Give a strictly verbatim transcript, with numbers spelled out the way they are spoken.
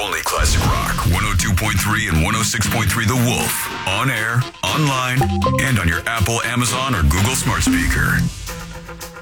only classic rock. one oh two point three and one oh six point three The Wolf. On air, online, and on your Apple, Amazon, or Google smart speaker.